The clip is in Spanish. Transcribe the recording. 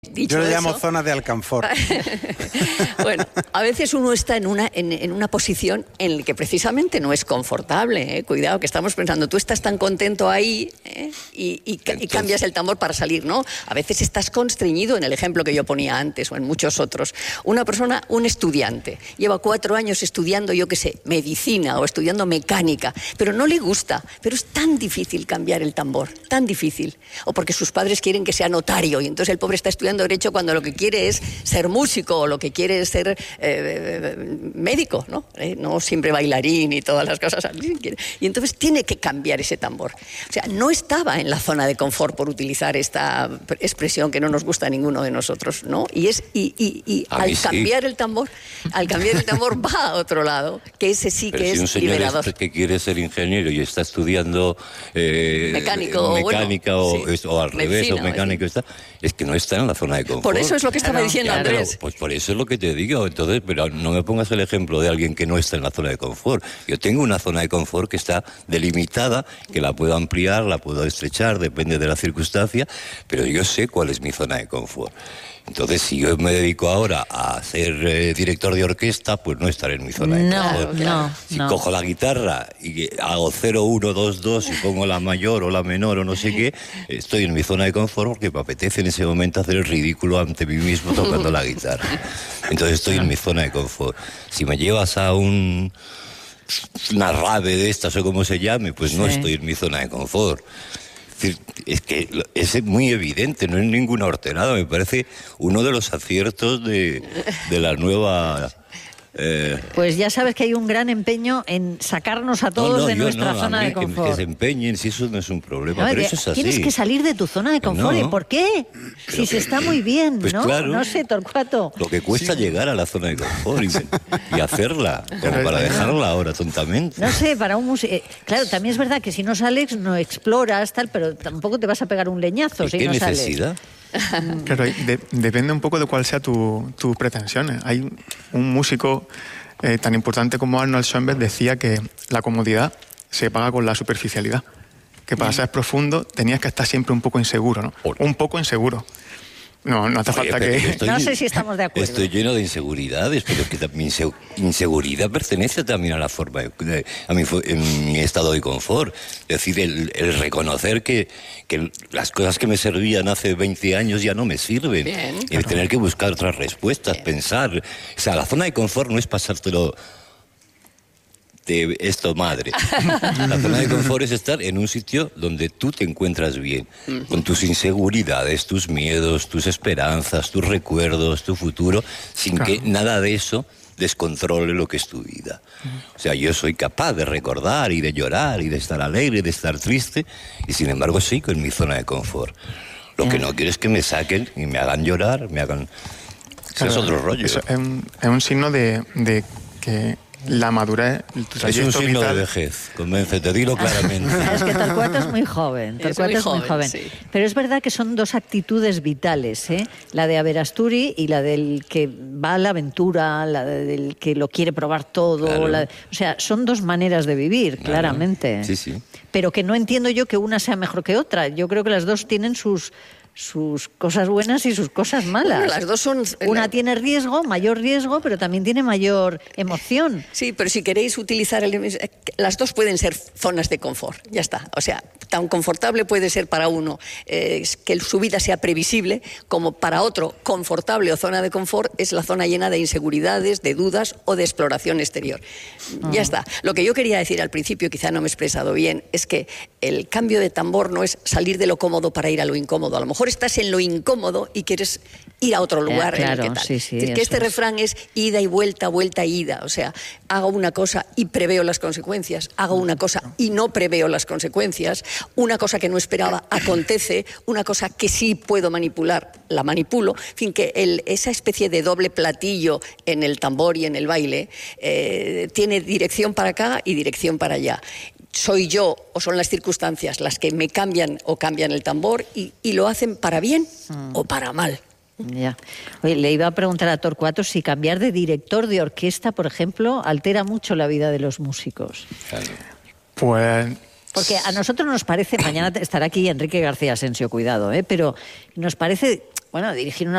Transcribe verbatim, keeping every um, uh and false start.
Dicho Yo le eso, llamo zona de alcanfor. bueno, a veces uno está en una, en, en una posición en la que precisamente no es confortable. ¿eh? Cuidado, que estamos pensando, tú estás tan contento ahí ¿eh? y, y, y cambias el tambor para salir, ¿no? A veces estás constreñido, en el ejemplo que yo ponía antes o en muchos otros. Una persona, un estudiante, lleva cuatro años estudiando, yo qué sé, medicina o estudiando mecánica, pero no le gusta, pero es tan difícil cambiar el tambor, tan difícil. O porque sus padres quieren que sea notario y entonces el pobre está estudiando Derecho cuando lo que quiere es ser músico o lo que quiere es ser eh, médico, ¿no? Eh, no siempre bailarín y todas las cosas así. Y entonces tiene que cambiar ese tambor. O sea, no estaba en la zona de confort, por utilizar esta expresión que no nos gusta a ninguno de nosotros, ¿no? Y es y, y, y al sí. cambiar el tambor, al cambiar el tambor va a otro lado, que ese sí Pero que si es un señor liberador. Es que quiere ser ingeniero y está estudiando eh, Mecánico, mecánica bueno, o, sí. o al revés, Medicina, o mecánico, está, es que no está en la zona de confort. Por eso es lo que estaba Claro, diciendo Ya, Andrés. pero, pues por eso es lo que te digo. Entonces, pero no me pongas el ejemplo de alguien que no está en la zona de confort. Yo tengo una zona de confort que está delimitada, que la puedo ampliar, la puedo estrechar, depende de la circunstancia, pero yo sé cuál es mi zona de confort. Entonces, si yo me dedico ahora a ser eh, director de orquesta, pues no estaré en mi zona de No, confort. no, Si no. cojo la guitarra y hago cero, uno, dos, dos y pongo la mayor o la menor o no sé qué, estoy en mi zona de confort porque me apetece en ese momento hacer el ridículo ante mí mismo tocando la guitarra. Entonces estoy en mi zona de confort. Si me llevas a un una rave de estas o como se llame, pues no Sí. estoy en mi zona de confort. Es que es muy evidente, no es ninguna horterada. Me parece uno de los aciertos de, de la nueva... Eh, Pues ya sabes que hay un gran empeño en sacarnos a todos no, no, de yo nuestra no, a zona mí de que- confort. Que, se empeñen, si eso no es un problema, No, pero que eso es así. tienes que salir de tu zona de confort. No. ¿Y por qué? Si se está muy bien, Pues ¿no? claro. No sé, Torcuato. Lo que cuesta llegar a la zona de confort y, y hacerla, como para dejarla ahora tontamente. No sé, para un músico... eh, claro, también es verdad que si no sales, no exploras, tal, pero tampoco te vas a pegar un leñazo ¿Y si qué no sales. necesidad? Claro, y de- depende un poco de cuál sea tu, tus pretensiones. Hay un músico eh, tan importante como Arnold Schoenberg decía que la comodidad se paga con la superficialidad. Que para ser profundo tenías que estar siempre un poco inseguro, ¿no? Por- Un poco inseguro. No, no hace Oye, falta pero que... estoy- No sé si estamos de acuerdo. Estoy lleno de inseguridades, pero que mi inse- inseguridad pertenece también a la forma, de, de- a mi, fo- en mi estado de confort. Es decir, el, el reconocer que, que las cosas que me servían hace veinte años ya no me sirven. Bien, y tener que buscar otras respuestas, pensar. O sea, la zona de confort no es pasártelo de esto madre. La zona de confort es estar en un sitio donde tú te encuentras bien, con tus inseguridades, tus miedos, tus esperanzas, tus recuerdos, tu futuro, sin Claro. que nada de eso descontrole lo que es tu vida. O sea, yo soy capaz de recordar y de llorar y de estar alegre y de estar triste, y sin embargo sigo en mi zona de confort. Lo que no quiero es que me saquen y me hagan llorar, me hagan... Eso Claro, es otro rollo. eso es, un, es un signo de, de que la madurez, tu Es un trayecto signo de vital- vejez, convéncete, dilo claramente. Es que Torcuato es muy joven, Es Torcuato muy es muy joven, joven. sí. Pero es verdad que son dos actitudes vitales, ¿eh? La de Aberasturi y la del que va a la aventura, la de- del que lo quiere probar todo. Claro. la- o sea, son dos maneras de vivir, Claro. claramente. Sí, sí. Pero que no entiendo yo que una sea mejor que otra. Yo creo que las dos tienen sus sus cosas buenas y sus cosas malas. Bueno, las dos son... Una tiene riesgo, mayor riesgo, pero también tiene mayor emoción. Sí, pero si queréis utilizar el... Las dos pueden ser zonas de confort, ya está. O sea, tan confortable puede ser para uno eh, que su vida sea previsible, como para otro confortable o zona de confort es la zona llena de inseguridades, de dudas o de exploración exterior. Ya está. Lo que yo quería decir al principio, quizá no me he expresado bien, es que el cambio de tambor no es salir de lo cómodo para ir a lo incómodo. A lo mejor estás en lo incómodo y quieres ir a otro lugar. Eh, claro, en el que tal. sí, sí, Es decir, que eso este es. refrán es ida y vuelta, vuelta y ida. O sea, hago una cosa y preveo las consecuencias, hago una cosa y no preveo las consecuencias, una cosa que no esperaba acontece, una cosa que sí puedo manipular, la manipulo. En fin, que el, esa especie de doble platillo en el tambor y en el baile eh, tiene dirección para acá y dirección para allá. Soy yo o son las circunstancias las que me cambian o cambian el tambor y, y lo hacen para bien mm. o para mal. Ya. Oye, le iba a preguntar a Torcuato si cambiar de director de orquesta, por ejemplo, altera mucho la vida de los músicos. Claro. Pues... Porque a nosotros nos parece, mañana estará aquí Enrique García Asensio, cuidado, ¿eh? Pero nos parece bueno, dirigir una